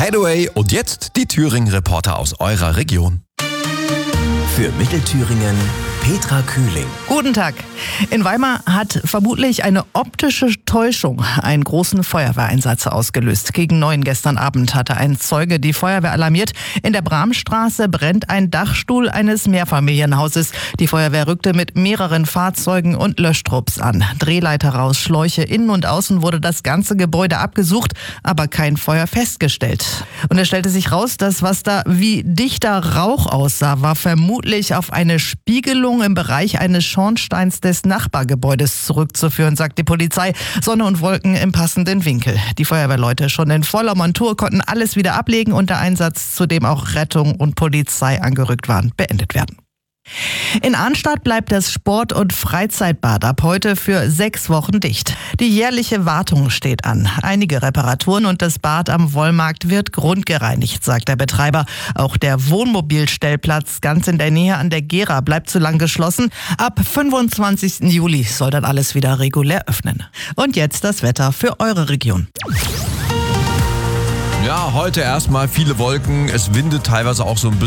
Hideaway und jetzt die Thüringen-Reporter aus eurer Region. Für Mittelthüringen Petra Kühling. Guten Tag. In Weimar hat vermutlich eine optische Täuschung einen großen Feuerwehreinsatz ausgelöst. Gegen 9 gestern Abend hatte ein Zeuge die Feuerwehr alarmiert. In der Bramstraße brennt ein Dachstuhl eines Mehrfamilienhauses. Die Feuerwehr rückte mit mehreren Fahrzeugen und Löschtrupps an. Drehleiter raus, Schläuche innen und außen wurde das ganze Gebäude abgesucht, aber kein Feuer festgestellt. Und es stellte sich raus, dass was da wie dichter Rauch aussah, war vermutlich auf eine Spiegelung im Bereich eines Schornsteins des Nachbargebäudes zurückzuführen, sagt die Polizei. Sonne und Wolken im passenden Winkel. Die Feuerwehrleute schon in voller Montur konnten alles wieder ablegen und der Einsatz, zu dem auch Rettung und Polizei angerückt waren, beendet werden. In Arnstadt bleibt das Sport- und Freizeitbad ab heute für 6 Wochen dicht. Die jährliche Wartung steht an. Einige Reparaturen und das Bad am Wollmarkt wird grundgereinigt, sagt der Betreiber. Auch der Wohnmobilstellplatz ganz in der Nähe an der Gera bleibt zu lang geschlossen. Ab 25. Juli soll dann alles wieder regulär öffnen. Und jetzt das Wetter für eure Region. Ja, heute erstmal viele Wolken. Es windet teilweise auch so ein bisschen.